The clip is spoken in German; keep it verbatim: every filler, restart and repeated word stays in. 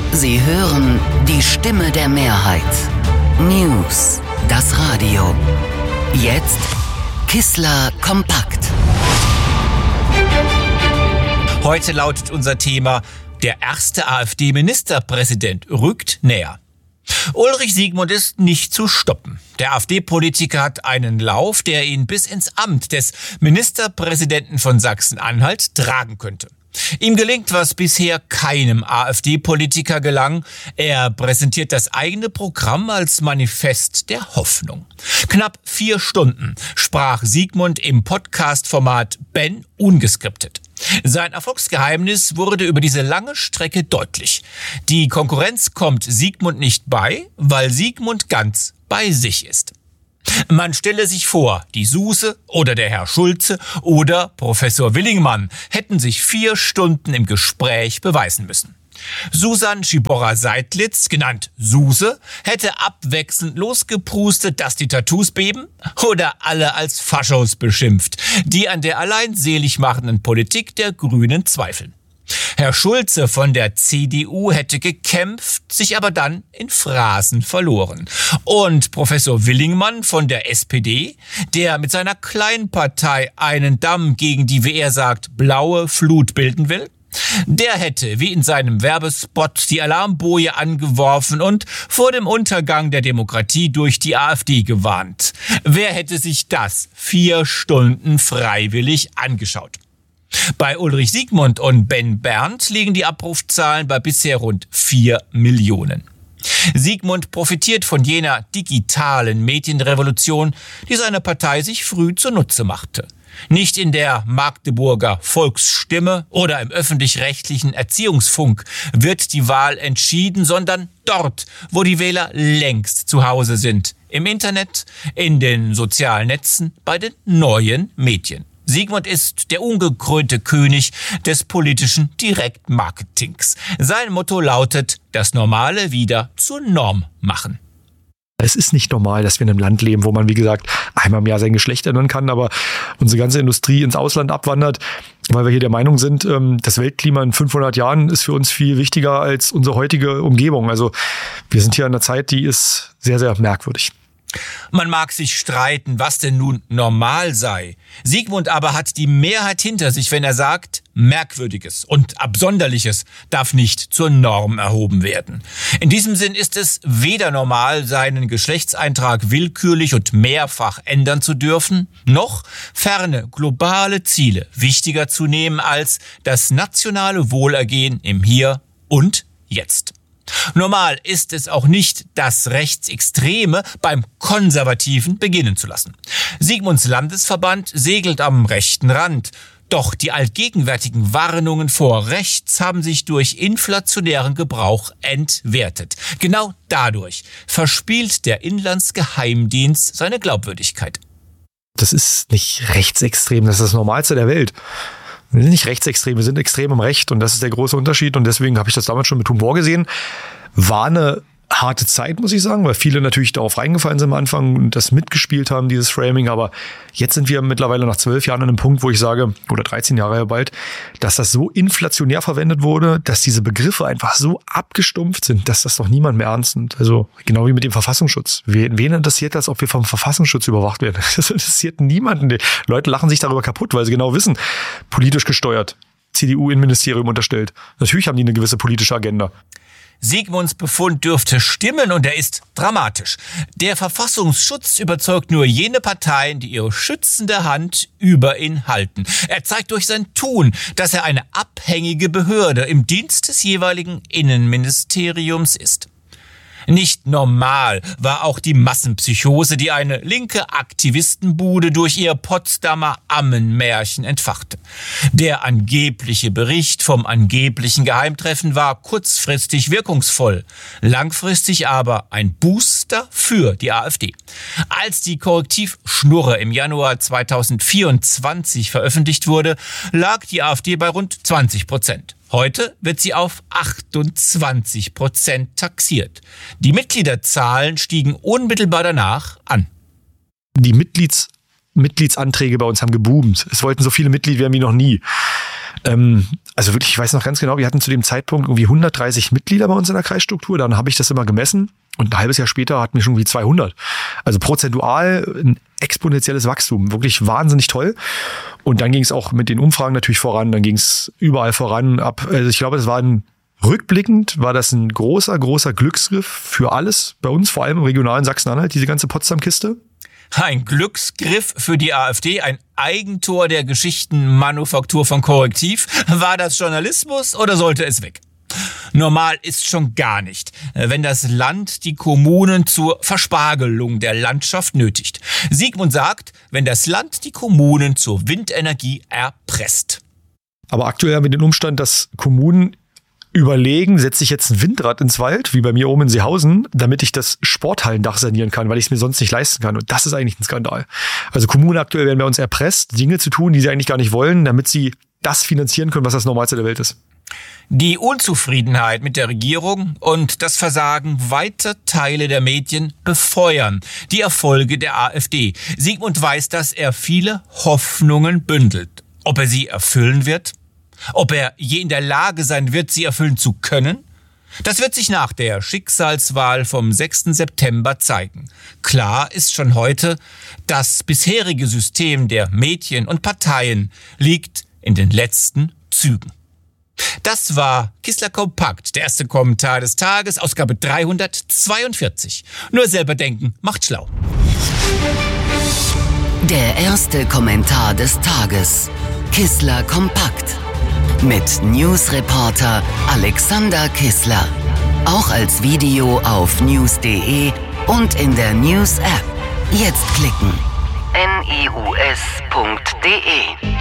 Sie hören die Stimme der Mehrheit. News, das Radio. Jetzt Kissler kompakt. Heute lautet unser Thema: Der erste AfD-Ministerpräsident rückt näher. Ulrich Siegmund ist nicht zu stoppen. Der AfD-Politiker hat einen Lauf, der ihn bis ins Amt des Ministerpräsidenten von Sachsen-Anhalt tragen könnte. Ihm gelingt, was bisher keinem AfD-Politiker gelang. Er präsentiert das eigene Programm als Manifest der Hoffnung. Knapp vier Stunden sprach Siegmund im Podcast-Format Ben ungeskriptet. Sein Erfolgsgeheimnis wurde über diese lange Strecke deutlich. Die Konkurrenz kommt Siegmund nicht bei, weil Siegmund ganz bei sich ist. Man stelle sich vor, die Suse oder der Herr Schulze oder Professor Willingmann hätten sich vier Stunden im Gespräch beweisen müssen. Susan Schiborra-Seidlitz, genannt Suse, hätte abwechselnd losgeprustet, dass die Tattoos beben, oder alle als Faschos beschimpft, die an der allein selig machenden Politik der Grünen zweifeln. Herr Schulze von der C D U hätte gekämpft, sich aber dann in Phrasen verloren. Und Professor Willingmann von der S P D, der mit seiner Kleinpartei einen Damm gegen die, wie er sagt, blaue Flut bilden will, der hätte, wie in seinem Werbespot, die Alarmboje angeworfen und vor dem Untergang der Demokratie durch die AfD gewarnt. Wer hätte sich das vier Stunden freiwillig angeschaut? Bei Ulrich Siegmund und Ben Berndt liegen die Abrufzahlen bei bisher rund vier Millionen. Siegmund profitiert von jener digitalen Medienrevolution, die seine Partei sich früh zunutze machte. Nicht in der Magdeburger Volksstimme oder im öffentlich-rechtlichen Erziehungsfunk wird die Wahl entschieden, sondern dort, wo die Wähler längst zu Hause sind. Im Internet, in den sozialen Netzen, bei den neuen Medien. Siegmund ist der ungekrönte König des politischen Direktmarketings. Sein Motto lautet: Das Normale wieder zur Norm machen. Es ist nicht normal, dass wir in einem Land leben, wo man, wie gesagt, einmal im Jahr sein Geschlecht ändern kann, aber unsere ganze Industrie ins Ausland abwandert, weil wir hier der Meinung sind, das Weltklima in fünfhundert Jahren ist für uns viel wichtiger als unsere heutige Umgebung. Also wir sind hier in einer Zeit, die ist sehr, sehr merkwürdig. Man mag sich streiten, was denn nun normal sei. Siegmund aber hat die Mehrheit hinter sich, wenn er sagt, Merkwürdiges und Absonderliches darf nicht zur Norm erhoben werden. In diesem Sinn ist es weder normal, seinen Geschlechtseintrag willkürlich und mehrfach ändern zu dürfen, noch ferne globale Ziele wichtiger zu nehmen als das nationale Wohlergehen im Hier und Jetzt. Normal ist es auch nicht, das Rechtsextreme beim Konservativen beginnen zu lassen. Siegmunds Landesverband segelt am rechten Rand. Doch die altgegenwärtigen Warnungen vor rechts haben sich durch inflationären Gebrauch entwertet. Genau dadurch verspielt der Inlandsgeheimdienst seine Glaubwürdigkeit. Das ist nicht rechtsextrem, das ist das Normalste der Welt. Wir sind nicht rechtsextrem, wir sind extrem im Recht und das ist der große Unterschied und deswegen habe ich das damals schon mit Humor gesehen. War eine harte Zeit, muss ich sagen, weil viele natürlich darauf reingefallen sind am Anfang und das mitgespielt haben, dieses Framing, aber jetzt sind wir mittlerweile nach zwölf Jahren an einem Punkt, wo ich sage, oder dreizehn Jahre ja bald, dass das so inflationär verwendet wurde, dass diese Begriffe einfach so abgestumpft sind, dass das doch niemand mehr ernst nimmt. Also genau wie mit dem Verfassungsschutz. Wen, wen interessiert das, ob wir vom Verfassungsschutz überwacht werden? Das interessiert niemanden. Die Leute lachen sich darüber kaputt, weil sie genau wissen, politisch gesteuert, C D U-Innenministerium unterstellt. Natürlich haben die eine gewisse politische Agenda. Siegmunds Befund dürfte stimmen und er ist dramatisch. Der Verfassungsschutz überzeugt nur jene Parteien, die ihre schützende Hand über ihn halten. Er zeigt durch sein Tun, dass er eine abhängige Behörde im Dienst des jeweiligen Innenministeriums ist. Nicht normal war auch die Massenpsychose, die eine linke Aktivistenbude durch ihr Potsdamer Ammenmärchen entfachte. Der angebliche Bericht vom angeblichen Geheimtreffen war kurzfristig wirkungsvoll, langfristig aber ein Booster für die AfD. Als die Korrektivschnurre im Januar zweitausendvierundzwanzig veröffentlicht wurde, lag die AfD bei rund zwanzig Prozent. Heute wird sie auf achtundzwanzig Prozent taxiert. Die Mitgliederzahlen stiegen unmittelbar danach an. Die Mitglieds, Mitgliedsanträge bei uns haben geboomt. Es wollten so viele Mitglieder werden wie noch nie. Ähm, also wirklich, ich weiß noch ganz genau, wir hatten zu dem Zeitpunkt irgendwie hundertdreißig Mitglieder bei uns in der Kreisstruktur. Dann habe ich das immer gemessen und ein halbes Jahr später hatten wir schon irgendwie zweihundert. Also prozentual ein exponentielles Wachstum. Wirklich wahnsinnig toll. Und dann ging es auch mit den Umfragen natürlich voran. Dann ging es überall voran. Ab, also ich glaube, das war ein Rückblickend war das ein großer, großer Glücksgriff für alles bei uns, vor allem im regionalen Sachsen-Anhalt, diese ganze Potsdam-Kiste. Ein Glücksgriff für die AfD, ein Eigentor der Geschichtenmanufaktur von Korrektiv. War das Journalismus oder sollte es weg? Normal ist schon gar nicht, wenn das Land die Kommunen zur Verspargelung der Landschaft nötigt. Siegmund sagt, wenn das Land die Kommunen zur Windenergie erpresst. Aber aktuell haben wir den Umstand, dass Kommunen überlegen, setze ich jetzt ein Windrad ins Wald, wie bei mir oben in Seehausen, damit ich das Sporthallendach sanieren kann, weil ich es mir sonst nicht leisten kann. Und das ist eigentlich ein Skandal. Also Kommunen aktuell werden bei uns erpresst, Dinge zu tun, die sie eigentlich gar nicht wollen, damit sie das finanzieren können, was das Normalste der Welt ist. Die Unzufriedenheit mit der Regierung und das Versagen weiter Teile der Medien befeuern die Erfolge der AfD. Siegmund weiß, dass er viele Hoffnungen bündelt. Ob er sie erfüllen wird? Ob er je in der Lage sein wird, sie erfüllen zu können? Das wird sich nach der Schicksalswahl vom sechsten September zeigen. Klar ist schon heute, das bisherige System der Medien und Parteien liegt in den letzten Zügen. Das war Kissler Kompakt, der erste Kommentar des Tages, Ausgabe dreihundertzweiundvierzig. Nur selber denken macht schlau. Der erste Kommentar des Tages. Kissler Kompakt. Mit Newsreporter Alexander Kissler. Auch als Video auf news punkt de und in der News-App. Jetzt klicken. news punkt de